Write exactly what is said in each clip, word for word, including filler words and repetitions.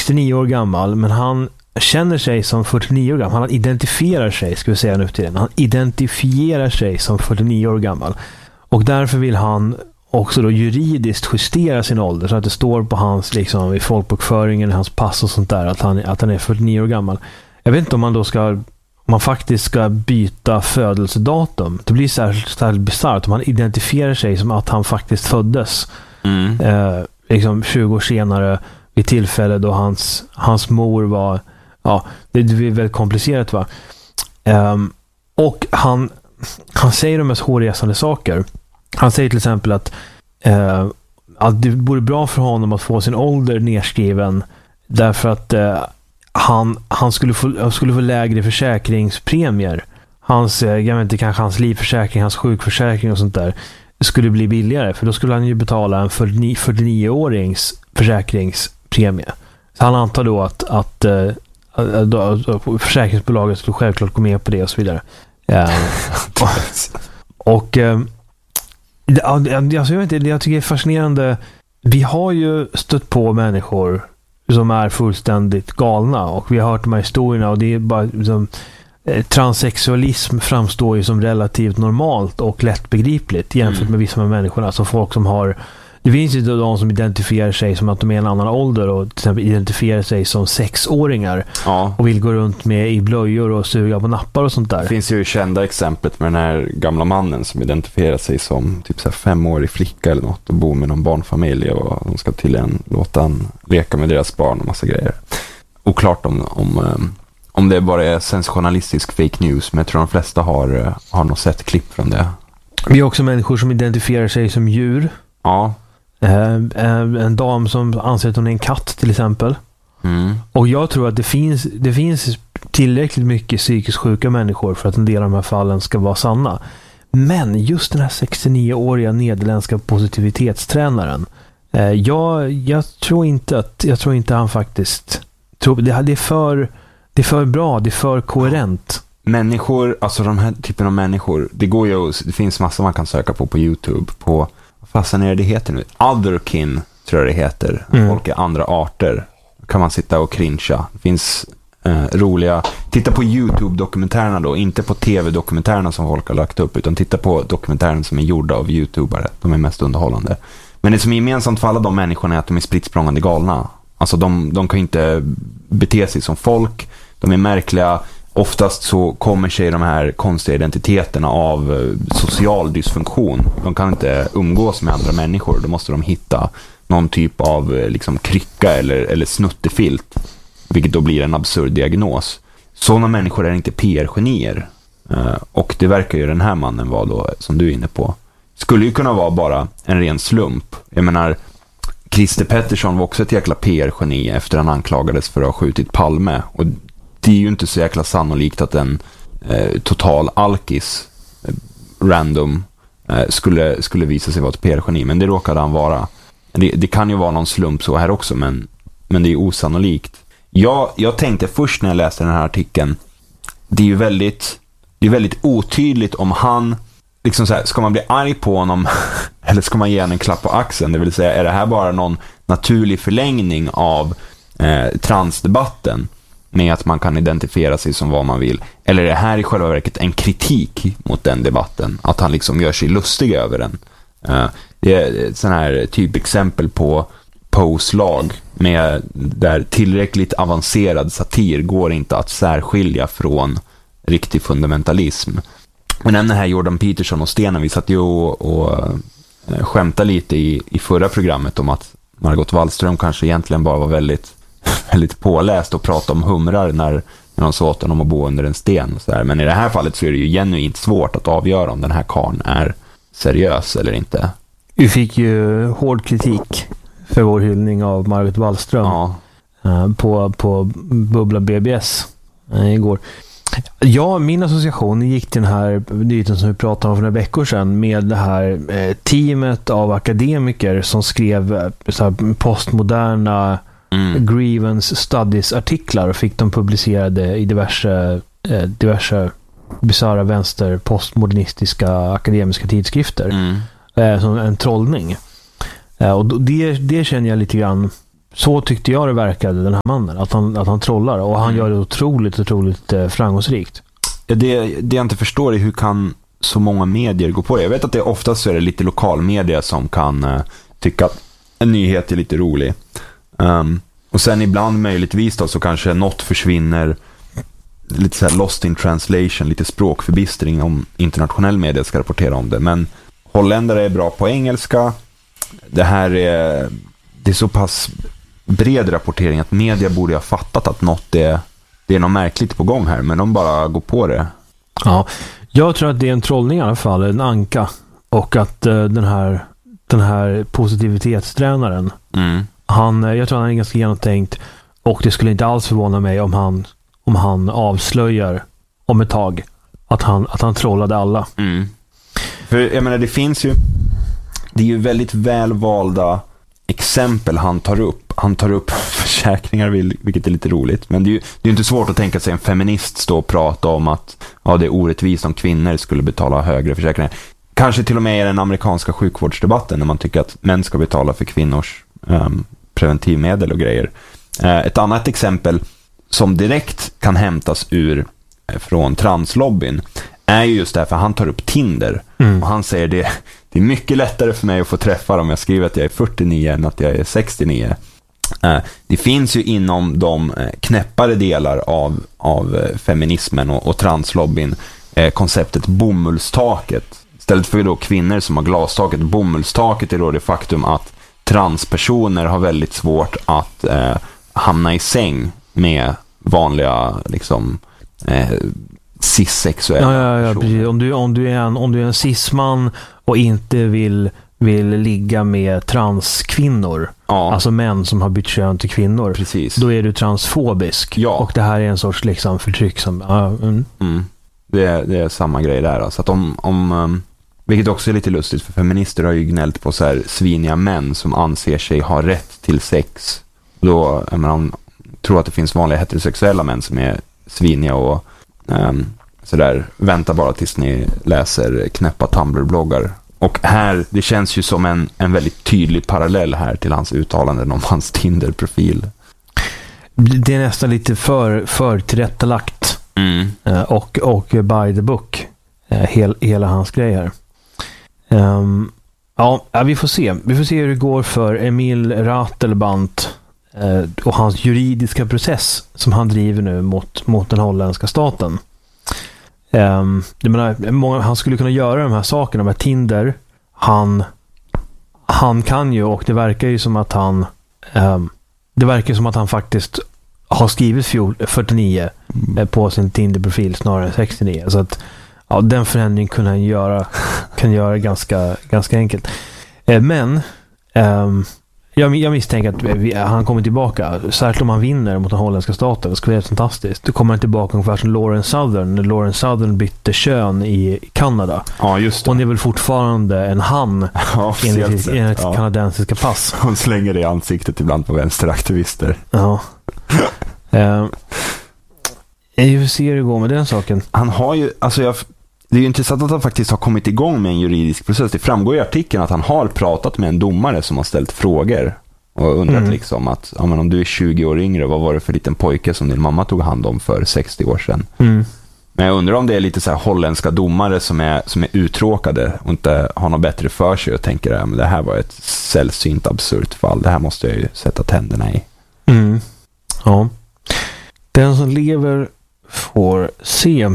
sextionio år gammal, men han känner sig som fyrtionio år gammal. Han identifierar sig, ska vi säga nu till den. Han identifierar sig som fyrtionio år gammal. Och därför vill han också då juridiskt justera sin ålder så att det står på hans, liksom, i folkbokföringen, hans pass och sånt där, att han, att han är fyrtionio år gammal. Jag vet inte om man då ska, om man faktiskt ska byta födelsedatum. Det blir så här, så här bisarrt om man identifierar sig som att han faktiskt föddes mm. eh, liksom tjugo år senare vid tillfälle då hans, hans mor var, ja, det, det blir väldigt komplicerat, va? Um, och han han säger de mest hårresande saker. Han säger till exempel att, eh, att det vore bra för honom att få sin ålder nedskriven därför att eh, han, han skulle få, skulle få lägre försäkringspremier. Hans, eh, jag vet inte, kanske hans livförsäkring, hans sjukförsäkring och sånt där skulle bli billigare, för då skulle han ju betala en fyrtionio-årings försäkringspremie. Så han antar då att, att, eh, att, att, att försäkringsbolaget skulle självklart gå med på det och så vidare. Ja. och eh, alltså, jag, vet inte, jag tycker det är fascinerande. Vi har ju stött på människor som är fullständigt galna, och vi har hört de här historierna, och det är bara liksom, eh, transsexualism framstår ju som relativt normalt och lättbegripligt jämfört mm. med vissa av människorna. Alltså folk som har, det finns ju de som identifierar sig som att de är en annan ålder och till exempel identifierar sig som sexåringar ja. och vill gå runt med i blöjor och suga på nappar och sånt där. Det finns ju kända exemplet med den här gamla mannen som identifierar sig som typ så här femårig flicka eller något och bor med någon barnfamilj, och de ska till en låta han leka med deras barn och massa grejer. Oklart om, om, om det bara är sensationalistisk fake news, men jag tror de flesta har, har nog sett klipp från det. Vi har också människor som identifierar sig som djur. Ja. En dam som anser att hon är en katt till exempel. Mm. Och jag tror att det finns, det finns tillräckligt mycket psykiskt sjuka människor för att en del av de här fallen ska vara sanna. Men just den här sextionio-åriga nederländska positivitetstränaren, jag, jag tror inte att jag tror inte han faktiskt tror, det, det är för det är för bra, det är för koherent. Människor, alltså de här typen av människor, det går ju, det finns massor man kan söka på på YouTube på, fastän är det heter nu, Otherkin tror jag det heter, mm. folk är andra arter, kan man sitta och cringea. Det finns eh, roliga, titta på YouTube-dokumentärerna då, inte på tv-dokumentärerna som folk har lagt upp, utan titta på dokumentärerna som är gjorda av YouTubare, de är mest underhållande. Men det som är gemensamt för alla de människorna är att de är sprittsprångande galna. Alltså de, de kan inte bete sig som folk, de är märkliga. Oftast så kommer sig de här konstiga identiteterna av social dysfunktion. De kan inte umgås med andra människor. Då måste de hitta någon typ av liksom krycka eller, eller snuttefilt, vilket då blir en absurd diagnos. Sådana människor är inte P R-genier. Och det verkar ju den här mannen vara då, som du är inne på. Skulle ju kunna vara bara en ren slump. Jag menar, Christer Pettersson var också ett jäkla P R-geni efter han anklagades för att ha skjutit Palme. Och det är ju inte så jäkla sannolikt att en eh, total alkis eh, random eh, skulle, skulle visa sig vara ett P R-geni, men det råkade han vara. Det, det kan ju vara någon slump så här också, men, men det är osannolikt. Jag, jag tänkte först när jag läste den här artikeln, det är ju väldigt, det är väldigt otydligt om han liksom så här, ska man bli arg på honom eller ska man ge honom en klapp på axeln? Det vill säga, är det här bara någon naturlig förlängning av eh, transdebatten med att man kan identifiera sig som vad man vill? Eller är det här i själva verket en kritik mot den debatten? Att han liksom gör sig lustig över den? Uh, det är ett sån här typexempel på Poes lag, med där tillräckligt avancerad satir går inte att särskilja från riktig fundamentalism. Men nämner här Jordan Peterson och Stenen, vi satt ju och, och uh, skämtade lite i, i förra programmet om att Margot Wallström kanske egentligen bara var väldigt väldigt påläst och prata om humrar när, när de sa åt honom att bo under en sten och så där. Men i det här fallet så är det ju genuint svårt att avgöra om den här karln är seriös eller inte. Vi fick ju hård kritik för vår hyllning av Margot Wallström ja. på, på Bubbla B B S igår. Ja, min association gick till den här nyheten som vi pratade om för några veckor sedan med det här eh, teamet av akademiker som skrev eh, så här postmoderna Mm. grievance studies-artiklar och fick dem publicerade i diverse, eh, diverse bizarra vänster postmodernistiska akademiska tidskrifter mm. eh, som en trollning. Eh, och det, det känner jag lite grann så tyckte jag det verkade, den här mannen. Att han, att han trollar. Och han gör det otroligt, otroligt eh, framgångsrikt. Det, det jag inte förstår är hur kan så många medier gå på det. Jag vet att det oftast så är det lite lokalmedia som kan uh, tycka att en nyhet är lite rolig. Um, och sen ibland möjligtvis då, så kanske något försvinner, lite så här lost in translation, lite språkförbistring om internationell media ska rapportera om det. Men holländare är bra på engelska. Det här är, det är så pass bred rapportering att media borde ha fattat att något är, det är något märkligt på gång här, men de bara går på det. Ja, jag tror att det är en trollning i alla fall, en anka. Och att uh, den här den här positivitetstränaren, mm. han, jag tror han är ganska genomtänkt, och det skulle inte alls förvåna mig om han om han avslöjar om ett tag att han, att han trollade alla. Mm. För jag menar, det finns ju det är ju väldigt välvalda exempel han tar upp. Han tar upp försäkringar, vilket är lite roligt. Men det är ju det är inte svårt att tänka sig en feminist stå och prata om att ja, det är orättvist om kvinnor skulle betala högre försäkringar. Kanske till och med i den amerikanska sjukvårdsdebatten, när man tycker att män ska betala för kvinnors um, preventivmedel och grejer. Uh, ett annat exempel som direkt kan hämtas ur uh, från translobbyn är ju just därför han tar upp Tinder. Mm. Och han säger det, det är mycket lättare för mig att få träffa om jag skriver att jag är fyrtionio än att jag är sextionio. Uh, det finns ju inom de uh, knäppare delar av, av uh, feminismen och, och translobbyn uh, konceptet bomullstaket. Istället för då kvinnor som har glastaket, bomullstaket är då det faktum att transpersoner har väldigt svårt att uh, hamna i säng med vanliga liksom uh, cis-sexuella ja, ja, ja, precis. Om du, om du är en, om du är en cis-man och inte vill vill ligga med transkvinnor, ja. Alltså män som har bytt kön till kvinnor, precis. Då är du transfobisk. Ja. Och det här är en sorts liksom förtryck som uh, mm. Mm. Det, är, det är samma grej där. Alltså att om, om, um, vilket också är lite lustigt, för feminister har ju gnällt på så här sviniga män som anser sig ha rätt till sex. Då, jag menar, tror att det finns vanliga heterosexuella män som är sviniga och um, sådär, vänta bara tills ni läser knäppa Tumblr-bloggar. Och här, det känns ju som en, en väldigt tydlig parallell här till hans uttalanden om hans Tinder-profil. Det är nästan lite för, för tillrättalagt. Mm. Och, och by the book. Hel, hela hans grej här. Um, ja, vi får se. Vi får se hur det går för Emil Ratelband uh, och hans juridiska process som han driver nu mot, mot den holländska staten. Um, jag menar, många, han skulle kunna göra de här sakerna med Tinder. Han han kan ju, och det verkar ju som att han um, det verkar som att han faktiskt har skrivit fyrtionio mm. på sin Tinder-profil snarare än sextionio. Så att ja, den förändringen kunde han göra kan göra ganska, ganska enkelt. Uh, men um, Jag, jag misstänker att vi, han kommer tillbaka, särskilt om han vinner mot den holländska staten. Det skulle vara fantastiskt. Då kommer han tillbaka ungefär som Lawrence Southern. När Lawrence Southern bytte kön i Kanada. Ja, just det. Och det är väl fortfarande en han ja, enligt, enligt ja. kanadensiska pass. Hon slänger det i ansiktet ibland på vänsteraktivister. Ja. uh, jag ser hur det går med den saken. Han har ju, alltså jag... Det är ju intressant att han faktiskt har kommit igång med en juridisk process. Det framgår i artikeln att han har pratat med en domare som har ställt frågor och undrat mm. liksom att ja, men om du är tjugo år yngre, vad var det för liten pojke som din mamma tog hand om för sextio år sedan? Mm. Men jag undrar om det är lite så här holländska domare som är, som är uttråkade och inte har något bättre för sig och tänker att ja, det här var ett sällsynt absurt fall. Det här måste jag ju sätta tänderna i. Mm. Ja. Den som lever får se.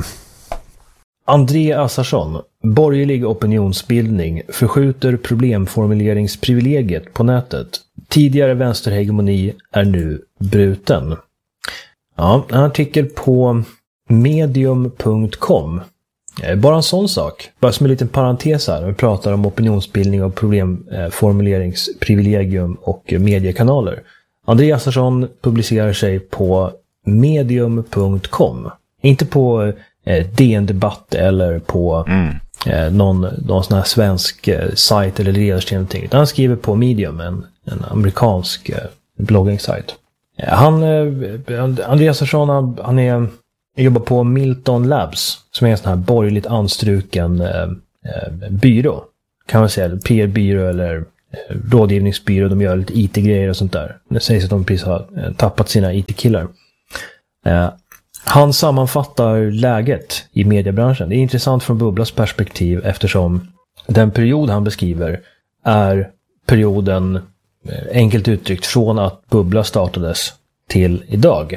André Assarsson, borgerlig opinionsbildning förskjuter problemformuleringsprivilegiet på nätet. Tidigare vänsterhegemoni är nu bruten. Ja, en artikel på medium punkt com. Bara en sån sak. Bara som en liten parentes här. Vi pratar om opinionsbildning och problemformuleringsprivilegium och mediekanaler. André Assarsson publicerar sig på medium punkt com. Inte på D N Debatt eller på mm. eh, någon, någon sån här svensk eh, sajt eller ledarsten. Han skriver på Medium, en, en amerikansk eh, bloggingsajt. Eh, han, eh, Andreas Assarsson, han, han är, jobbar på Milton Labs, som är en sån här borgerligt anstruken eh, eh, byrå. Kan man säga, P R-byrå eller rådgivningsbyrå, de gör lite I T-grejer och sånt där. Det sägs att de precis har eh, tappat sina I T-killar. Eh, han sammanfattar läget i mediebranschen. Det är intressant från Bubblas perspektiv eftersom den period han beskriver är perioden, eh, enkelt uttryckt, från att Bubbla startades till idag.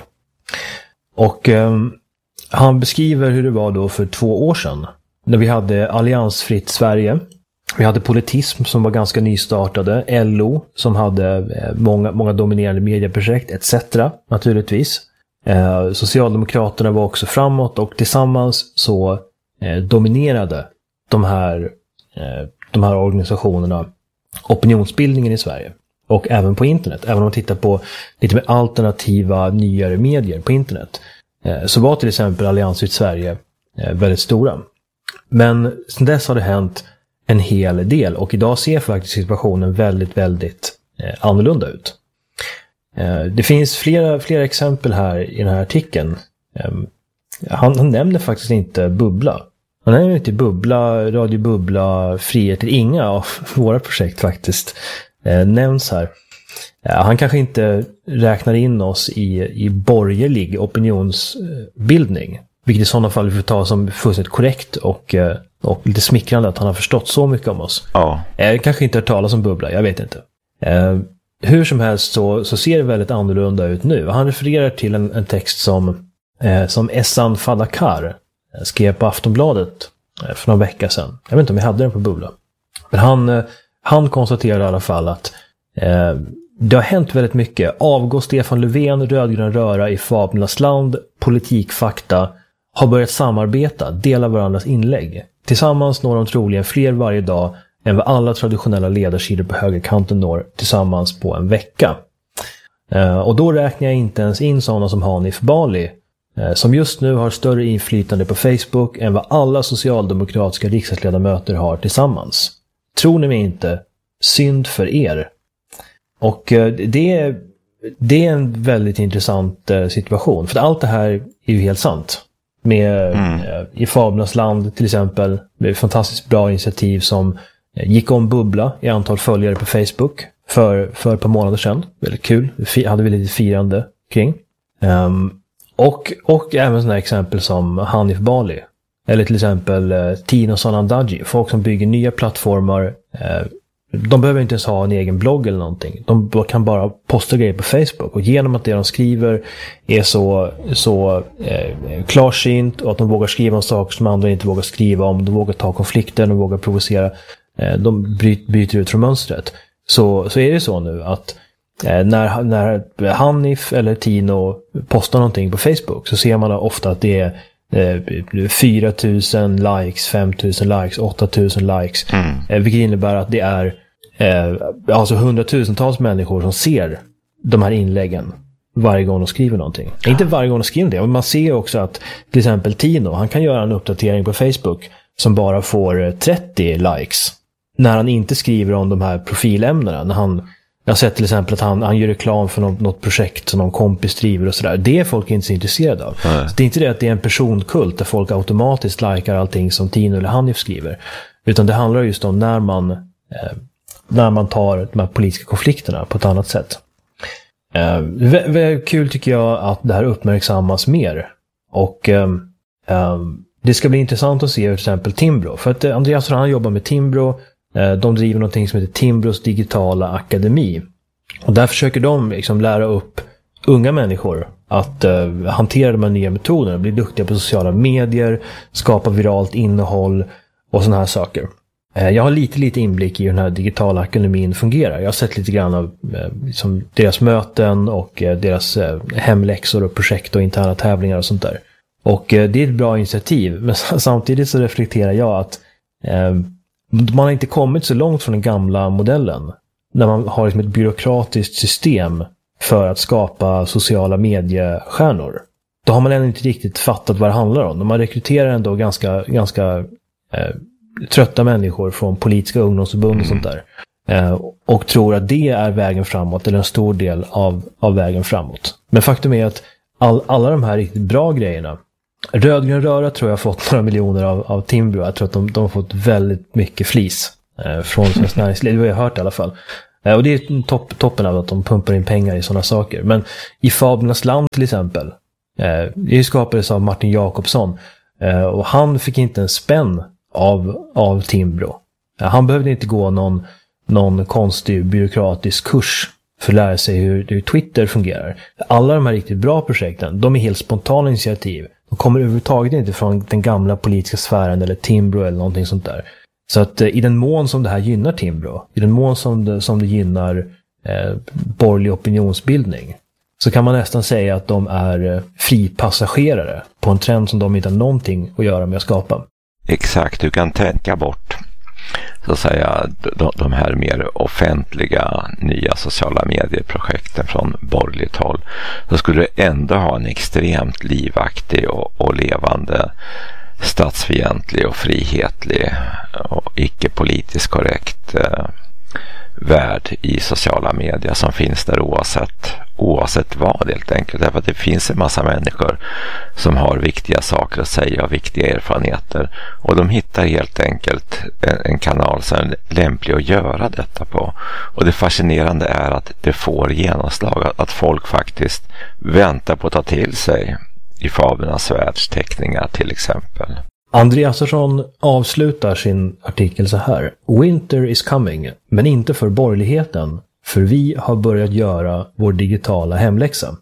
Och eh, han beskriver hur det var då för två år sedan. När vi hade Alliansfritt Sverige. Vi hade Politism som var ganska nystartade. L O som hade många, många dominerande medieprojekt et cetera naturligtvis. Eh, Socialdemokraterna var också framåt och tillsammans så eh, dominerade de här, eh, de här organisationerna opinionsbildningen i Sverige. Och även på internet. Även om man tittar på lite mer alternativa, nyare medier på internet. Eh, så var till exempel Alliansfritt Sverige eh, väldigt stora. Men sedan dess har det hänt en hel del och idag ser faktiskt situationen väldigt, väldigt eh, annorlunda ut. Eh, det finns flera, flera exempel här i den här artikeln. Eh, han, han nämner faktiskt inte Bubbla. Han nämner inte Bubbla, Radio Bubbla, Frihet eller inga av våra projekt faktiskt eh, nämns här. Eh, han kanske inte räknar in oss i, i borgerlig opinionsbildning. Vilket i sådana fall vi får ta som fullständigt korrekt och, och lite smickrande att han har förstått så mycket om oss. Ja. Eh, kanske inte hört talas om Bubbla, jag vet inte. Eh, hur som helst så, så ser det väldigt annorlunda ut nu. Han refererar till en, en text som, eh, som Essan Fadakar skrev på Aftonbladet eh, för någon vecka sedan. Jag vet inte om jag hade den på Bubbla. Men han, eh, han konstaterar i alla fall att eh, det har hänt väldigt mycket. Avgå Stefan Löfven, rödgrön röra i Fablernas land, politikfakta har börjat samarbeta, dela varandras inlägg. Tillsammans når de troligen fler varje dag än vad alla traditionella ledarsidor på högerkanten når tillsammans på en vecka. Eh, och då räknar jag inte ens in sådana som Hanif Bali, eh, som just nu har större inflytande på Facebook än vad alla socialdemokratiska riksdagsledamöter har tillsammans. Tror ni mig inte? Synd för er. Och eh, det, är, det är en väldigt intressant eh, situation. För allt det här är ju helt sant. Med mm. eh, i Fablernas land till exempel. Det är ett fantastiskt bra initiativ som eh, gick om Bubbla i antal följare på Facebook för, för ett par månader sedan. Väldigt kul. Vi hade vi lite firande kring. Um, och, och även sådana exempel som Hanif Bali. Eller till exempel eh, Tino Sanandaji. Folk som bygger nya plattformar. Eh, de behöver inte ens ha en egen blogg eller någonting. De kan bara posta grejer på Facebook. Och genom att det de skriver är så, så eh, klarsynt och att de vågar skriva om saker som andra inte vågar skriva om. De vågar ta konflikter, de vågar provocera. Eh, de bryter, bryter ut från mönstret. Så, så är det så nu att eh, när, när Hanif eller Tino postar någonting på Facebook så ser man ofta att det är eh, fyra tusen likes, fem tusen likes, åtta tusen likes. Mm. Eh, vilket innebär att det är Eh, alltså hundratusentals människor som ser de här inläggen varje gång de skriver någonting. Ja. Inte varje gång de skriver det, men man ser också att till exempel Tino, han kan göra en uppdatering på Facebook som bara får trettio likes när han inte skriver om de här profilämnena. När han, jag har sett till exempel att han, han gör reklam för något, något projekt som någon kompis driver och sådär. Det är folk inte så intresserade av. Så det är inte det att det är en personkult där folk automatiskt likar allting som Tino eller Hanif skriver. Utan det handlar just om när man eh, när man tar de här politiska konflikterna på ett annat sätt. Eh, väldigt kul tycker jag att det här uppmärksammas mer. Och eh, eh, det ska bli intressant att se till exempel Timbro. För att eh, Andreas han jobbar med Timbro. Eh, de driver någonting som heter Timbros digitala akademi. Och där försöker de liksom lära upp unga människor att eh, hantera de här nya metoderna. Bli duktiga på sociala medier, skapa viralt innehåll och såna här saker. Jag har lite, lite inblick i hur den här digitala akademin fungerar. Jag har sett lite grann av liksom, deras möten och deras hemläxor och projekt och interna tävlingar och sånt där. Och det är ett bra initiativ. Men samtidigt så reflekterar jag att eh, man har inte kommit så långt från den gamla modellen. När man har liksom ett byråkratiskt system för att skapa sociala mediestjärnor. Då har man ännu inte riktigt fattat vad det handlar om. Man rekryterar ändå ganska... ganska eh, trötta människor från politiska ungdomsförbund och sånt där. Eh, och tror att det är vägen framåt, eller en stor del av, av vägen framåt. Men faktum är att all, alla de här riktigt bra grejerna, rödgrön röra tror jag har fått några miljoner av, av Timbro. Jag tror att de, de har fått väldigt mycket flis eh, från Svenskt Näringsliv. Det har jag hört i alla fall. Eh, och det är topp, toppen av att de pumpar in pengar i sådana saker. Men i Fablernas land till exempel, eh, det skapades av Martin Jakobsson. Eh, och han fick inte en spänn av, av Timbro. Eh, han behövde inte gå någon, någon konstig byråkratisk kurs för att lära sig hur, hur Twitter fungerar. Alla de här riktigt bra projekten, de är helt spontana initiativ. De kommer överhuvudtaget inte från den gamla politiska sfären eller Timbro eller någonting sånt där. Så att eh, i den mån som det här gynnar Timbro, i den mån som det, som det gynnar eh, borgerlig opinionsbildning, så kan man nästan säga att de är eh, fripassagerare på en trend som de inte har någonting att göra med att skapa. Exakt, du kan tänka bort så att säga de, de här mer offentliga nya sociala medieprojekten från borgerligt håll. Så skulle du ändå ha en extremt livaktig och, och levande statsfientlig och frihetlig och icke-politiskt korrekt eh, värld i sociala medier som finns där oavsett, oavsett vad helt enkelt. Därför att det finns en massa människor som har viktiga saker att säga och viktiga erfarenheter. Och de hittar helt enkelt en, en kanal som är lämplig att göra detta på. Och det fascinerande är att det får genomslag. Att folk faktiskt väntar på att ta till sig i Fablernas världsteckningar till exempel. Andreasson avslutar sin artikel så här. Winter is coming, men inte för borgerligheten, för vi har börjat göra vår digitala hemläxa.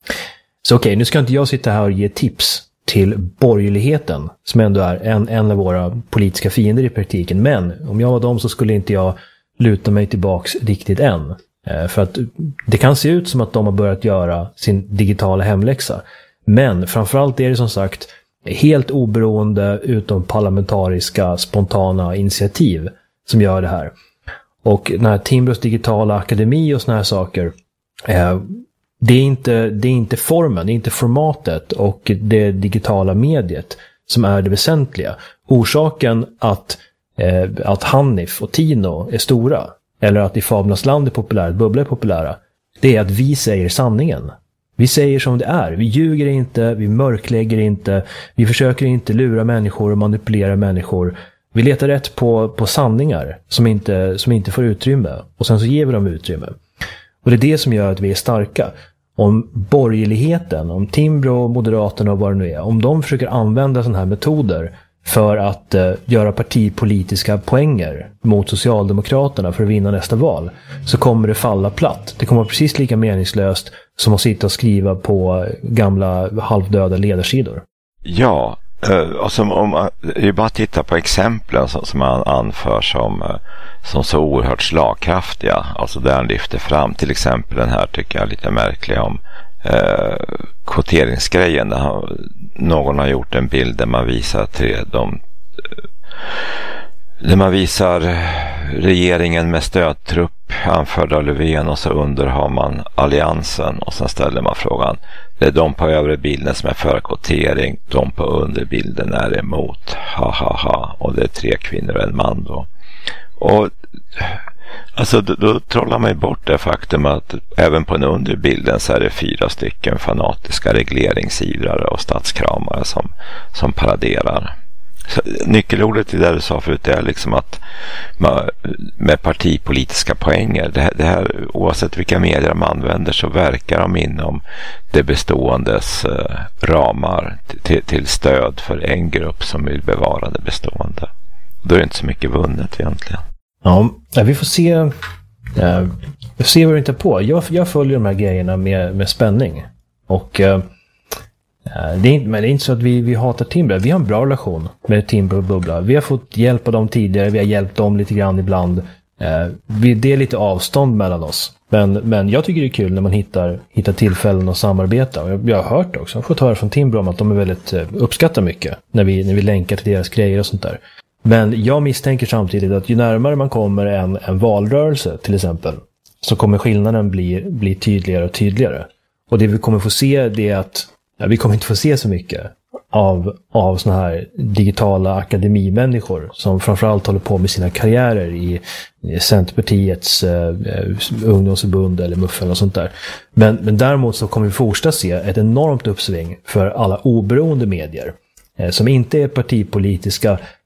Så okej, okay, nu ska inte jag sitta här och ge tips till borgerligheten, som ändå är en, en av våra politiska fiender i praktiken, men om jag var dem så skulle inte jag luta mig tillbaks riktigt än. För att det kan se ut som att de har börjat göra sin digitala hemläxa, men framförallt är det som sagt helt oberoende utom parlamentariska spontana initiativ som gör det här. Och den här Timbros digitala akademi och såna här saker, eh, det, är inte, det är inte formen, det är inte formatet och det digitala mediet som är det väsentliga. Orsaken att, eh, att Hanif och Tino är stora, eller att i Fablernas land är populärt, Bubbla är populära, det är att vi säger sanningen. Vi säger som det är. Vi ljuger inte, vi mörklägger inte, vi försöker inte lura människor och manipulera människor. Vi letar rätt på, på sanningar som inte, som inte får utrymme. Och sen så ger vi dem utrymme. Och det är det som gör att vi är starka. Om borgerligheten, om Timbro, Moderaterna och vad det nu är, om de försöker använda sådana här metoder för att uh, göra partipolitiska poänger mot Socialdemokraterna för att vinna nästa val, så kommer det falla platt. Det kommer vara precis lika meningslöst som att sitta och skriva på gamla halvdöda ledarsidor. Ja, alltså om man det är bara att titta på exemplen som, som man anför som, som så oerhört slagkraftiga. Alltså där han lyfter fram till exempel den här tycker jag lite märkliga om eh, kvoteringsgrejen. Där han, någon har gjort en bild där man visar tre, de, där man visar regeringen med stödtrupp anförd av Löfven och så under har man alliansen och sen ställer man frågan, det är de på övre bilden som är för kvotering, de på underbilden är emot, ha ha ha, och det är tre kvinnor och en man då. Och alltså då, då trollar man ju bort det faktum att även på den underbilden så är det fyra stycken fanatiska regleringsivrare och statskramare som, som paraderar. Så, nyckelordet i det du sa förut är liksom att man, med partipolitiska poänger, det här, det här, oavsett vilka medier man använder så verkar de inom det beståendes eh, ramar till, till stöd för en grupp som vill bevara det bestående. Då är det inte så mycket vunnet egentligen. Ja, vi får se eh, vi får se vad det inte är på. Jag, jag följer de här grejerna med, med spänning. Och eh, det är inte, men det är inte så att vi, vi hatar Timbro. Vi har en bra relation med Timbro och Bubbla. Vi har fått hjälp av dem tidigare. Vi har hjälpt dem lite grann ibland. Eh, vi, det är lite avstånd mellan oss. Men, men jag tycker det är kul när man hittar, hittar tillfällen att samarbeta. Jag, jag har hört också. Jag har fått höra från Timbro om att de är väldigt eh, uppskattar mycket när vi, när vi länkar till deras grejer och sånt där. Men jag misstänker samtidigt att ju närmare man kommer en, en valrörelse till exempel, så kommer skillnaden bli, bli tydligare och tydligare. Och det vi kommer få se det är att ja, vi kommer inte få se så mycket av, av såna här digitala akademimänniskor som framförallt håller på med sina karriärer i, i Centerpartiets eh, ungdomsförbund eller muffen och sånt där. Men, men däremot så kommer vi fortsätta se ett enormt uppsving för alla oberoende medier eh, som inte är partipolitiska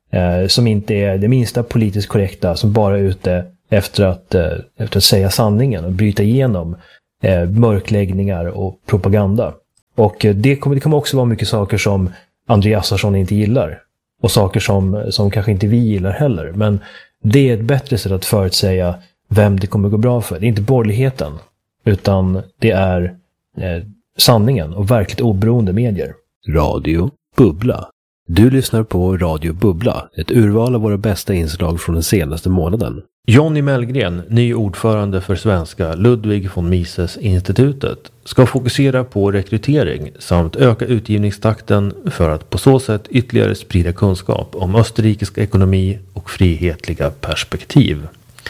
eh, som inte är det minsta politiskt korrekta, som bara är ute efter att, eh, efter att säga sanningen och bryta igenom eh, mörkläggningar och propaganda. Och eh, det, kommer, det kommer också vara mycket saker som Andreas Assarsson inte gillar. Och saker som, som kanske inte vi gillar heller. Men det är ett bättre sätt att förutsäga vem det kommer gå bra för. Det är inte borgerligheten, utan det är eh, sanningen och verkligt oberoende medier. Radio Bubbla. Du lyssnar på Radio Bubbla, ett urval av våra bästa inslag från den senaste månaden. Johnny Mellgren, ny ordförande för svenska Ludwig von Mises-institutet, ska fokusera på rekrytering samt öka utgivningstakten för att på så sätt ytterligare sprida kunskap om österrikisk ekonomi och frihetliga perspektiv.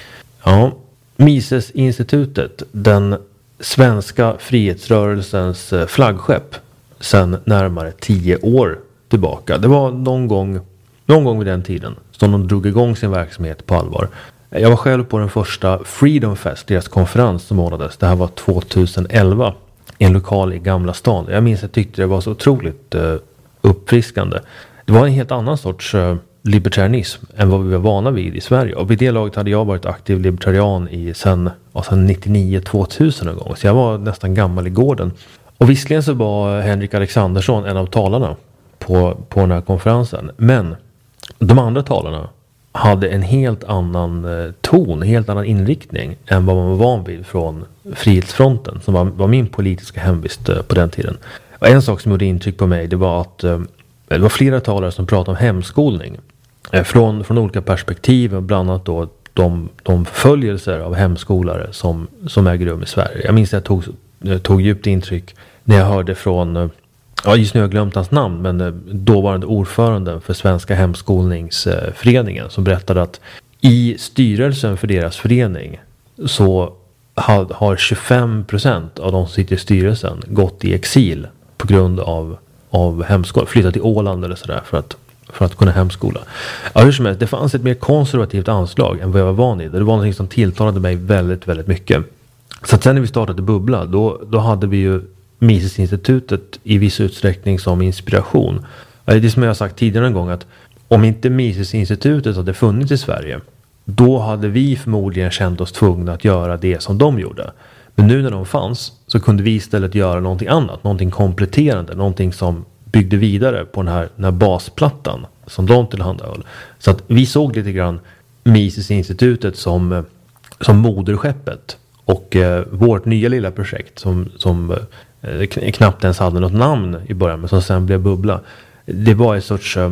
Ja, Mises-institutet, den svenska frihetsrörelsens flaggskepp sedan närmare tio år tillbaka. Det var någon gång, någon gång vid den tiden som de drog igång sin verksamhet på allvar. Jag var själv på den första Freedom Fest, deras konferens som ordnades. Det här var tjugoelva i en lokal i Gamla stan. Jag minns att jag tyckte det var så otroligt uh, uppfriskande. Det var en helt annan sorts uh, libertarianism än vad vi var vana vid i Sverige. Och vid det laget hade jag varit aktiv libertarian i sen, ja, sen nittionio tvåtusen en gång. Så jag var nästan gammal i gården. Och visserligen så var Henrik Alexandersson en av talarna på, på den här konferensen. Men de andra talarna hade en helt annan eh, ton, en helt annan inriktning än vad man var van vid från Frihetsfronten, som var, var min politiska hemvist eh, på den tiden. Och en sak som gjorde intryck på mig, det var att eh, det var flera talare som pratade om hemskolning eh, från, från olika perspektiv, bland annat då de, de förföljelser av hemskolare som, som äger rum i Sverige. Jag minns att jag tog, jag tog djupt intryck när jag hörde från eh, ja, just nu har jag glömt hans namn, men dåvarande ordföranden för Svenska hemskolningsföreningen, som berättade att i styrelsen för deras förening så har tjugofem procent av de som sitter i styrelsen gått i exil på grund av, av hemskola, flyttat till Åland eller sådär för att, för att kunna hemskola. Ja, hur som helst, det fanns ett mer konservativt anslag än vad jag var van vid. Det var något som tilltalade mig väldigt, väldigt mycket. Så att sen när vi startade Bubbla, då, då hade vi ju Mises-institutet i viss utsträckning som inspiration. Det är det som jag har sagt tidigare en gång, att om inte Mises-institutet hade funnits i Sverige, då hade vi förmodligen känt oss tvungna att göra det som de gjorde. Men nu när de fanns så kunde vi istället göra någonting annat, någonting kompletterande, någonting som byggde vidare på den här, den här basplattan som de tillhandahöll. Så att vi såg lite grann Mises-institutet som, som moderskeppet, och eh, vårt nya lilla projekt som, som eh, knappt ens hade något namn i början, men som sen blev Bubbla. Det var ett sorts, eh,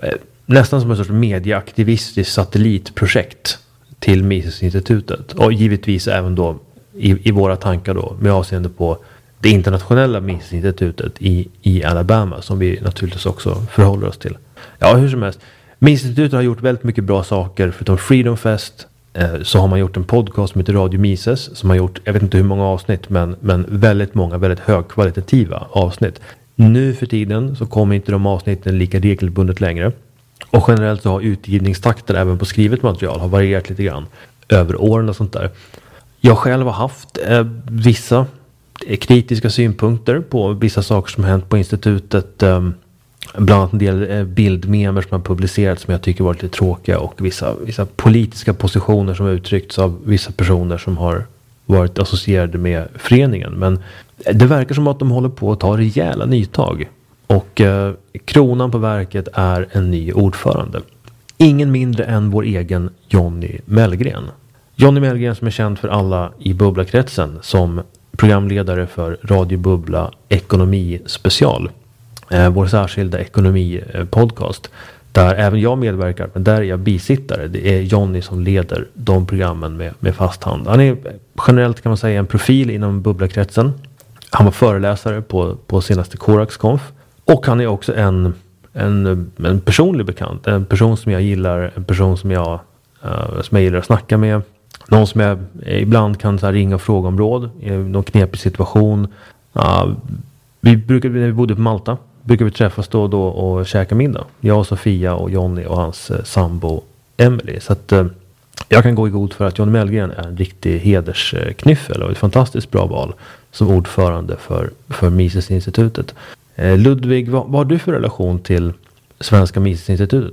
nästan som ett sorts medieaktivistiskt satellitprojekt till Mises-institutet. Och givetvis även då i, i våra tankar då med avseende på det internationella Mises-institutet i, i Alabama, som vi naturligtvis också förhåller oss till. Ja, hur som helst. Mises-institutet har gjort väldigt mycket bra saker. Förutom Freedom Fest så har man gjort en podcast som heter Radio Mises, som har gjort, jag vet inte hur många avsnitt, men, men väldigt många, väldigt högkvalitativa avsnitt. Nu för tiden så kommer inte de avsnitten lika regelbundet längre. Och generellt så har utgivningstakten även på skrivet material har varierat lite grann över åren och sånt där. Jag själv har haft eh, vissa kritiska synpunkter på vissa saker som hänt på institutet. Eh, bland annat en del eh, bildmemer som har publicerats som jag tycker varit lite tråkiga, och vissa, vissa politiska positioner som har uttryckts av vissa personer som har varit associerade med föreningen. Men det verkar som att de håller på att ta rejäla nytag. Och eh, kronan på verket är en ny ordförande. Ingen mindre än vår egen Johnny Mellgren. Johnny Mellgren som är känd för alla i Bubbla-kretsen som programledare för Radio Bubbla Ekonomi Special. Eh, vår särskilda ekonomi-podcast. Där även jag medverkar, men där är jag bisittare. Det är Johnny som leder de programmen med, med fast hand. Han är generellt, kan man säga, en profil inom Bubbla-kretsen. Han var föreläsare på, på senaste Corax-konf. Och han är också en, en, en personlig bekant. En person som jag gillar. En person som jag, uh, som jag gillar att snacka med. Någon som jag ibland kan så här, ringa och fråga om råd i någon knepig situation. Uh, vi brukar, när vi bodde på Malta, brukar vi träffas då och då och käka middag. Jag och Sofia och Johnny och hans uh, sambo Emily. Så att uh, jag kan gå i god för att Johnny Mellgren är en riktig hedersknyffel och ett fantastiskt bra val som ordförande för, för Mises-institutet. Ludvig, vad, vad har du för relation till Svenska Mises-institutet?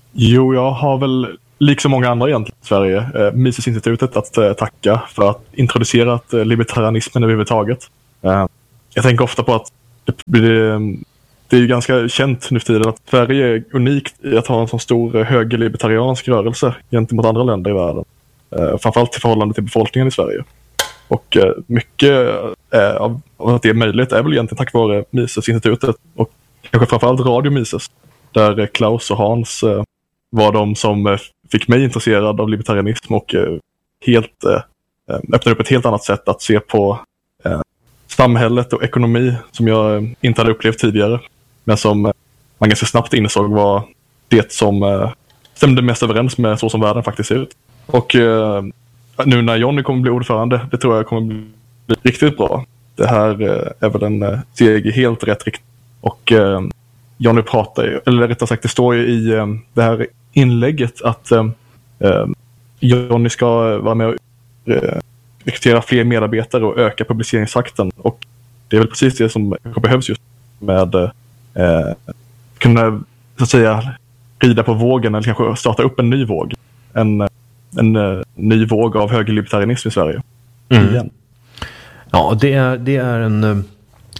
Jo, jag har väl, liksom många andra egentligen i Sverige, eh, Misesinstitutet att eh, tacka för att introducera eh, libertarianismen överhuvudtaget. Eh, jag tänker ofta på att det, det, det är ju ganska känt nu för tiden att Sverige är unikt i att ha en sån stor eh, högerlibertariansk rörelse gentemot andra länder i världen. Eh, framförallt i förhållande till befolkningen i Sverige. Och eh, mycket eh, av, av att det är möjligt är väl egentligen tack vare Misesinstitutet och kanske framförallt Radio Mises, där eh, Klaus och Hans eh, var de som eh, fick mig intresserad av libertarianism och eh, helt eh, öppnade upp ett helt annat sätt att se på eh, samhället och ekonomi som jag eh, inte hade upplevt tidigare, men som eh, man ganska snabbt insåg var det som eh, stämde mest överens med så som världen faktiskt ser ut. Och eh, nu när Johnny kommer bli ordförande, det tror jag kommer bli riktigt bra. Det här eh, är väl en eh, steg i helt rätt riktning. Och eh, Johnny pratar ju, eller rättare sagt det står ju i eh, det här inlägget att eh, Johnny ska vara med och eh, rekrytera fler medarbetare och öka publiceringstakten. Och det är väl precis det som behövs just med eh, kunna så att säga rida på vågen eller kanske starta upp en ny våg. En, en uh, ny våg av högerlibertarianism i Sverige. Mm. Igen. Ja, det är, det är en...